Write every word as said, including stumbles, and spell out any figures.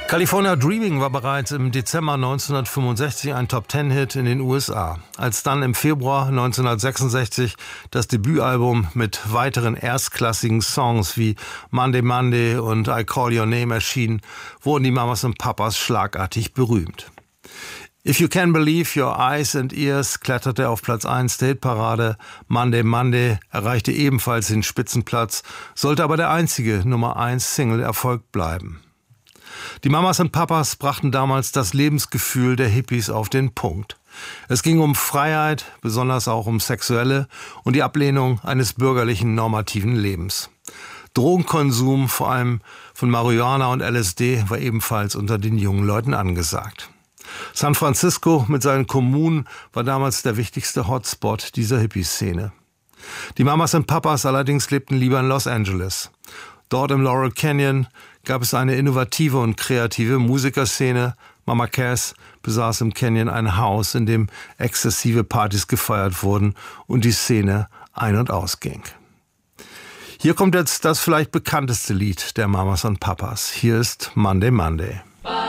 California Dreaming war bereits im Dezember neunzehnhundertfünfundsechzig ein Top-Ten-Hit in den U S A. Als dann im Februar neunzehnhundertsechsundsechzig das Debütalbum mit weiteren erstklassigen Songs wie Monday Monday und I Call Your Name erschien, wurden die Mamas und Papas schlagartig berühmt. If You Can Believe Your Eyes and Ears kletterte auf Platz eins der Hitparade. Monday Monday erreichte ebenfalls den Spitzenplatz, sollte aber der einzige Nummer eins Single-Erfolg bleiben. Die Mamas und Papas brachten damals das Lebensgefühl der Hippies auf den Punkt. Es ging um Freiheit, besonders auch um sexuelle und die Ablehnung eines bürgerlichen normativen Lebens. Drogenkonsum, vor allem von Marihuana und L S D, war ebenfalls unter den jungen Leuten angesagt. San Francisco mit seinen Kommunen war damals der wichtigste Hotspot dieser Hippie-Szene. Die Mamas und Papas allerdings lebten lieber in Los Angeles. Dort im Laurel Canyon gab es eine innovative und kreative Musikerszene. Mama Cass besaß im Canyon ein Haus, in dem exzessive Partys gefeiert wurden und die Szene ein- und ausging. Hier kommt jetzt das vielleicht bekannteste Lied der Mamas und Papas. Hier ist Monday Monday.